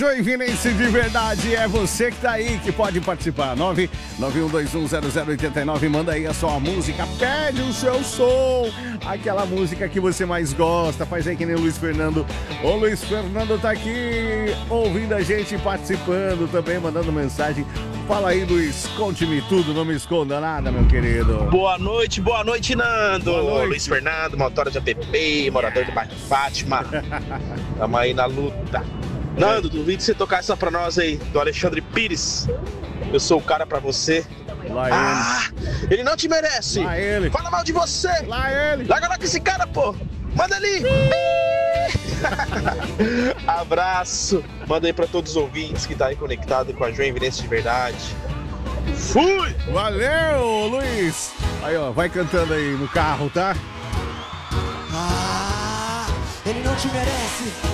Joinvilense de verdade, é você que tá aí, que pode participar. 991210089, manda aí a sua música, pede o seu som, aquela música que você mais gosta, faz aí que nem o Luiz Fernando. O Luiz Fernando tá aqui ouvindo a gente, participando também, mandando mensagem. Fala aí, Luiz, conte-me tudo, não me esconda nada, meu querido. Boa noite, Nando. Boa noite. Luiz Fernando, motora de app, morador do bairro Fátima. Tamo aí na luta. Nando, duvido você tocar essa pra nós aí, do Alexandre Pires. Eu sou o cara pra você. Lá Ele não te merece. Lá ele. Fala mal de você. Lá ele. Larga lá com esse cara, pô. Manda ali. Abraço. Manda aí pra todos os ouvintes que tá aí conectado com a Joinvilense de verdade. Fui! Valeu, Luiz. Aí, ó, vai cantando aí no carro, tá? Ele não te merece.